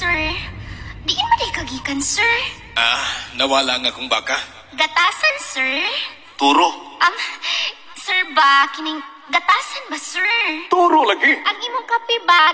sir. Diin mo day kagikan, sir. Nawala nga kong baka. Gatasan, sir. Turo. Sir ba, kining gatasan ba, sir? Turo lagi. Ang imong kape ba,